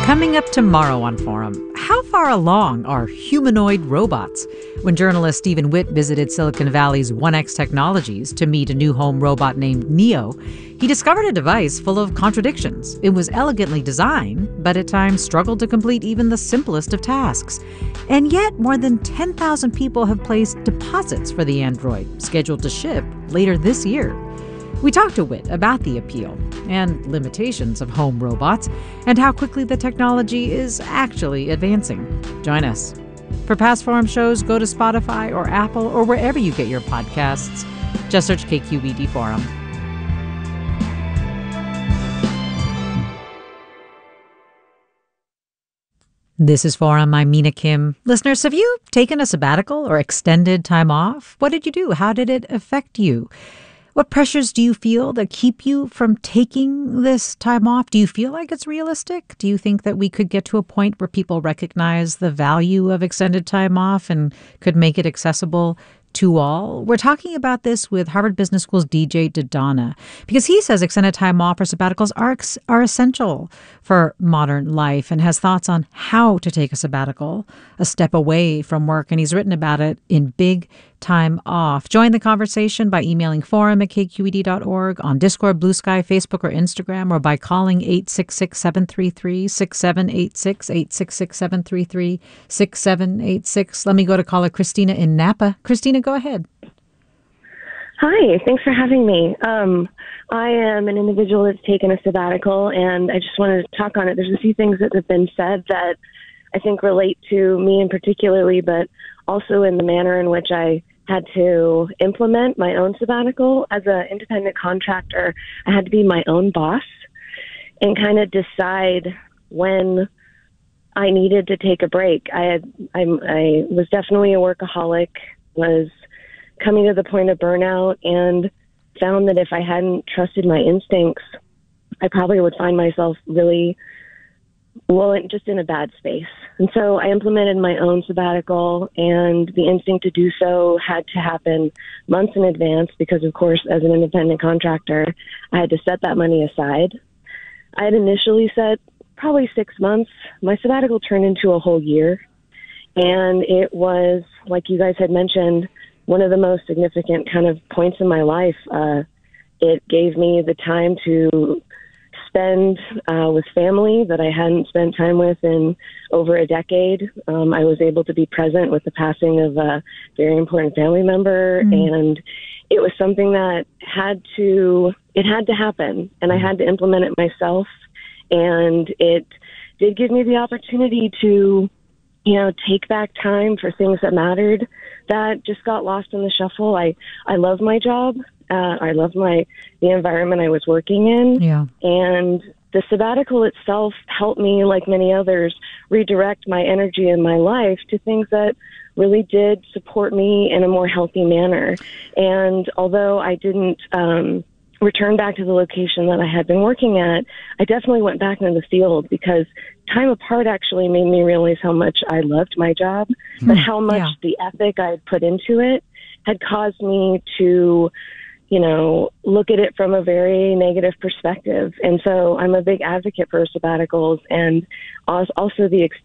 Coming up tomorrow on Forum, how far along are humanoid robots? When journalist Stephen Witt visited Silicon Valley's 1X Technologies to meet a new home robot named Neo, he discovered a device full of contradictions. It was elegantly designed, but at times struggled to complete even the simplest of tasks. And yet, more than 10,000 people have placed deposits for the android, scheduled to ship later this year. We talked to Witt about the appeal and limitations of home robots and how quickly the technology is actually advancing. Join us. For past Forum shows, go to Spotify or Apple or wherever you get your podcasts. Just search KQED Forum. This is Forum. I'm Mina Kim. Listeners, have you taken a sabbatical or extended time off? What did you do? How did it affect you? What pressures do you feel that keep you from taking this time off? Do you feel like it's realistic? Do you think that we could get to a point where people recognize the value of extended time off and could make it accessible to all? We're talking about this with Harvard Business School's DJ Dodonna, because he says extended time off or sabbaticals are essential for modern life and has thoughts on how to take a sabbatical, a step away from work, and he's written about it in Big Time Off. Join the conversation by emailing forum@kqed.org, on Discord, Blue Sky, Facebook, or Instagram, or by calling 866-733-6786, 866-733-6786. Let me go to caller Christina in Napa. Christina, go ahead. Hi, thanks for having me. I am an individual that's taken a sabbatical, and I just wanted to talk on it. There's a few things that have been said that I think relate to me in particularly, but also in the manner in which I had to implement my own sabbatical. As an independent contractor, I had to be my own boss and kind of decide when I needed to take a break. I was definitely a workaholic, was coming to the point of burnout, and found that if I hadn't trusted my instincts, I probably would find myself really, just in a bad space. And so I implemented my own sabbatical, and the instinct to do so had to happen months in advance because, of course, as an independent contractor, I had to set that money aside. I had initially said probably 6 months. My sabbatical turned into a whole year, and it was, like you guys had mentioned, one of the most significant kind of points in my life. It gave me the time to spend with family that I hadn't spent time with in over a decade. I was able to be present with the passing of a very important family member, and it was something that had to happen, and I had to implement it myself. And it did give me the opportunity to, take back time for things that mattered that just got lost in the shuffle. I love my job. I love the environment I was working in. Yeah. And the sabbatical itself helped me, like many others, redirect my energy in my life to things that really did support me in a more healthy manner. And although I didn't return back to the location that I had been working at, I definitely went back into the field because time apart actually made me realize how much I loved my job, but how much the ethic I had put into it had caused me to, look at it from a very negative perspective. And so I'm a big advocate for sabbaticals, and also the